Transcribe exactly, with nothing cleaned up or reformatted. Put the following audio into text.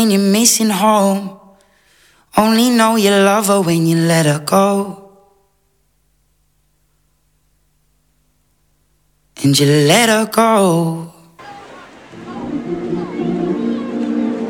and you're missing home. Only know you love her when you let her go. And you let her go.